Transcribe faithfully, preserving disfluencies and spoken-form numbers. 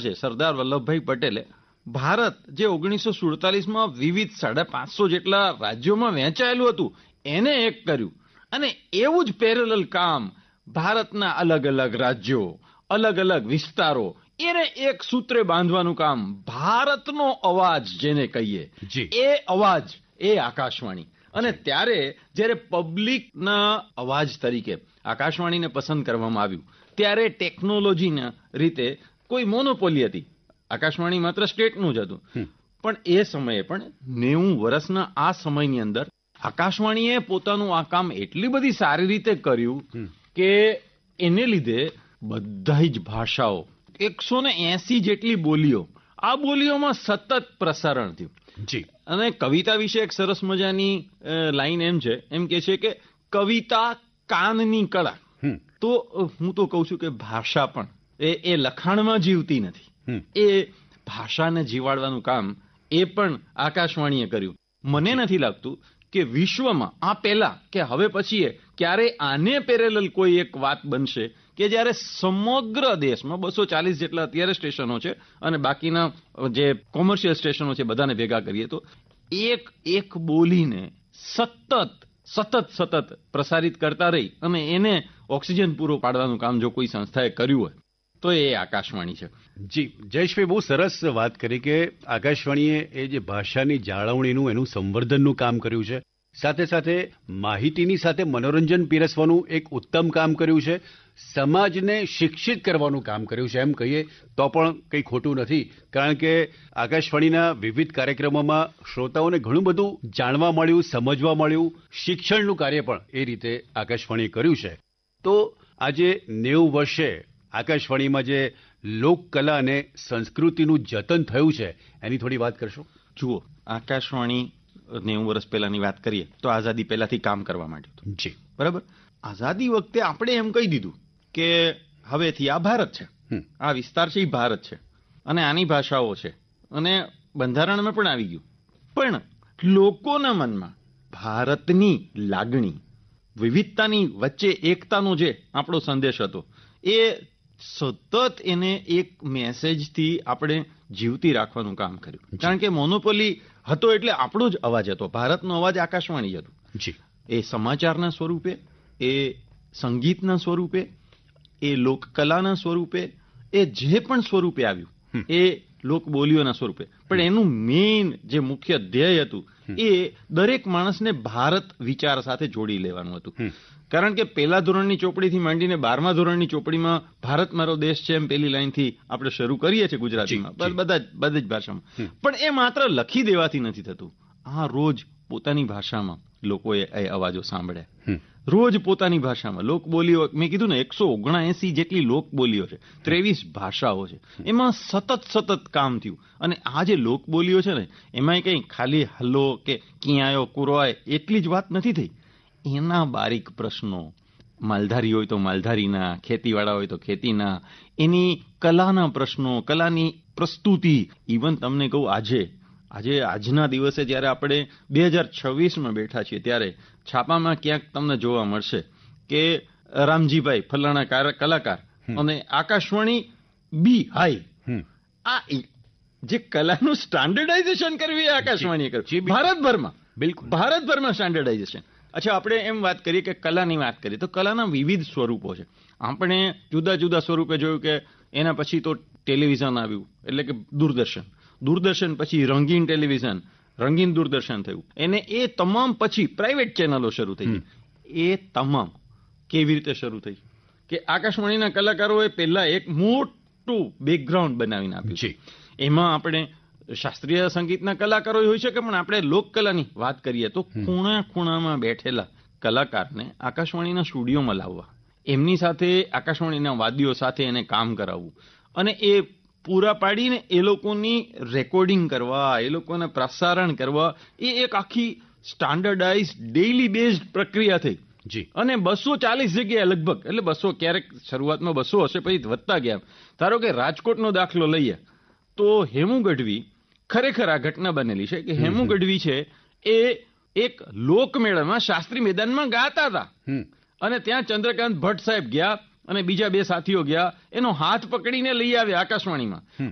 છે સરદાર વલ્લભભાઈ પટેલે ભારત જે ઓગણીસો સુડતાલીસમાં વિવિધ સાડા પાંચસો જેટલા રાજ્યોમાં વહેંચાયેલું હતું એને એક કર્યું. અને એવું જ પેરેલલ કામ ભારતના અલગ અલગ રાજ્યો, અલગ અલગ વિસ્તારો, એને એક સૂત્રે બાંધવાનું કામ, ભારતનો અવાજ જેને કહીએ એ અવાજ એ આકાશવાણી. અને ત્યારે જ્યારે પબ્લિકના અવાજ તરીકે આકાશવાણીને પસંદ કરવામાં આવ્યું ત્યારે ટેકનોલોજીના રીતે કોઈ મોનોપોલી હતી. આકાશવાણી માત્ર સ્ટેટનું જ હતું. પણ એ સમયે પણ નેવું વર્ષના આ સમયની અંદર આકાશવાણીએ પોતાનું આ કામ એટલી બધી સારી રીતે કર્યું કે એને લીધે બધા જ ભાષાઓ એકસો ને એસી જેટલી બોલીઓ, આ બોલીઓમાં સતત પ્રસારણ થયું. જી. અને કવિતા વિશે એક સરસ મજાની લાઈન એમ છે, એમ કે છે કે કવિતા કાનની કળા. તો હું તો કહું છું કે ભાષા પણ એ એ લખાણમાં જીવતી નથી. એ ભાષાને જીવાડવાનું કામ એ પણ આકાશવાણીએ કર્યું. મને નથી લાગતું કે વિશ્વમાં આ પહેલા કે હવે પછી ક્યારે આને પેરેલલ કોઈ એક વાત બનશે કે જ્યારે સમગ્ર દેશમાં બસો ચાલીસ જેટલા અત્યારે સ્ટેશનો છે અને બાકીના જે કોમર્શિયલ સ્ટેશનો છે બધાને ભેગા કરીએ તો એક એક બોલીને સતત સતત સતત પ્રસારિત કરતા રહી અને એને ઓક્સિજન પૂરો પાડવાનું કામ જો કોઈ સંસ્થાએ કર્યું હોય તો એ આકાશવાણી છે. જી જયેશભાઈ, બહુ સરસ વાત કરી કે આકાશવાણીએ એ જે ભાષાની જાળવણીનું, એનું સંવર્ધનનું કામ કર્યું છે, સાથે સાથે માહિતીની સાથે મનોરંજન પીરસવાનું એક ઉત્તમ કામ કર્યું છે, સમાજને શિક્ષિત કરવાનું કામ કર્યું છે. એમ કહીએ તો પણ કંઈ ખોટું નથી, કારણ કે આકાશવાણીના વિવિધ કાર્યક્રમોમાં શ્રોતાઓને ઘણું બધું જાણવા મળ્યું, સમજવા મળ્યું. શિક્ષણનું કાર્ય પણ એ રીતે આકાશવાણીએ કર્યું છે. તો આજે નેવું વર્ષે આકાશવાણીમાં જે લોકકલા અને સંસ્કૃતિનું જતન થયું છે એની થોડી વાત કરશો? જુઓ, આકાશવાણી નેવું વર્ષ પહેલાની વાત કરીએ તો આઝાદી પહેલાથી કામ કરવા માંડ્યું હતું. જી બરાબર. આઝાદી વખતે આપણે એમ કહી દીધું કે હવેથી આ ભારત છે, આ વિસ્તાર છે એ ભારત છે અને આની ભાષાઓ છે અને બંધારણમાં પણ આવી ગયું. પણ લોકોના મનમાં ભારતની લાગણી, વિવિધતાની વચ્ચે એકતાનો જે આપણો સંદેશ હતો એ સતત એને એક મેસેજથી આપણે જીવતી રાખવાનું કામ કર્યું. કારણ કે મોનોપોલી હતો એટલે આપણો જ અવાજ હતો, ભારતનો અવાજ આકાશવાણી હતું. જી. એ સમાચારના સ્વરૂપે, એ સંગીતના સ્વરૂપે, એ લોકકલાના સ્વરૂપે, એ જે પણ સ્વરૂપે આવ્યું એ લોકબોલીઓના સ્વરૂપે. પણ એનું મેઇન જે મુખ્ય ધ્યેય હતું એ દરેક માણસને ભારત વિચાર સાથે જોડી લેવાનું હતું. કારણ કે પહેલા ધોરણની ચોપડીથી માંડીને બારમા ધોરણની ચોપડીમાં ભારત મારો દેશ છે એમ પેલી લાઈનથી આપણે શરૂ કરીએ છીએ ગુજરાતીમાં, બધા જ બધી જ ભાષામાં. પણ એ માત્ર લખી દેવાથી નથી થતું. આ રોજ પોતાની ભાષામાં લોકોએ એ અવાજો સાંભળ્યા, રોજ પોતાની ભાષામાં લોકબોલીઓ. મેં કીધું ને એકસો ઓગણએસી જેટલી લોકબોલીઓ છે, ત્રેવીસ ભાષાઓ છે, એમાં સતત સતત કામ થયું. અને આ જે લોકબોલીઓ છે ને એમાં કંઈ ખાલી હલ્લો કે કિયાયો કુરવાય એટલી જ વાત નથી થઈ. એના બારીક પ્રશ્નો, માલધારી હોય તો માલધારીના, ખેતીવાળા હોય તો ખેતીના, એની કલાના પ્રશ્નો, કલાની પ્રસ્તુતિ. ઇવન તમને કહું આજે આજે આજના દિવસે જ્યારે આપણે બે હજાર છવ્વીસમાં બેઠા છીએ ત્યારે છાપામાં ક્યાંક તમને જોવા મળશે કે રામજીભાઈ ફલાણા કલાકાર અને આકાશવાણી બી હાઈ. આ જે કલાનું સ્ટાન્ડર્ડાઇઝેશન કરવી એ આકાશવાણીએ કર્યું ભારતભરમાં. બિલકુલ ભારતભરમાં સ્ટાન્ડર્ડાઇઝેશન. અચ્છા, આપણે એમ વાત કરીએ કે કલાની વાત કરીએ તો કલાના વિવિધ સ્વરૂપો છે. આપણે જુદા જુદા સ્વરૂપે જોયું કે એના પછી તો ટેલિવિઝન આવ્યું, એટલે કે દૂરદર્શન. દૂરદર્શન પછી રંગીન ટેલિવિઝન, રંગીન દૂરદર્શન થયું. એને એ તમામ પછી પ્રાઇવેટ ચેનલો શરૂ થઈ. એ તમામ કેવી રીતે શરૂ થઈ કે આકાશવાણીના કલાકારોએ પહેલા એક મોટું બેકગ્રાઉન્ડ બનાવીને આપ્યું છે. એમાં આપણે શાસ્ત્રીય સંગીતના કલાકારો હોય શકે, પણ આપણે લોકકલાની વાત કરીએ તો ખૂણા ખૂણામાં બેઠેલા કલાકારને આકાશવાણીના સ્ટુડિયોમાં લાવવા, એમની સાથે આકાશવાણીના વાદ્યો સાથે એને કામ કરાવવું અને એ પૂરા પાડીને એ લોકોની રેકોર્ડિંગ કરવા, એ લોકોને પ્રસારણ કરવા, એ એક આખી સ્ટાન્ડર્ડાઇઝ ડેઇલી બેઝડ પ્રક્રિયા થઈ. જી. અને બસો ચાલીસ જગ્યાએ લગભગ, એટલે બસો ક્યારેક શરૂઆતમાં બસો હશે પછી વધતા ગયા. ધારો કે રાજકોટનો દાખલો લઈએ તો હેમુ ગઢવી, ખરેખર આ ઘટના બનેલી છે કે હેમુ ગઢવી છે એ એક લોકમેળામાં શાસ્ત્રી મેદાનમાં ગાતા હતા અને ત્યાં ચંદ્રકાંત ભટ્ટ સાહેબ ગયા અને બીજા બે સાથીઓ ગયા, એનો હાથ પકડીને લઈ આવ્યા આકાશવાણીમાં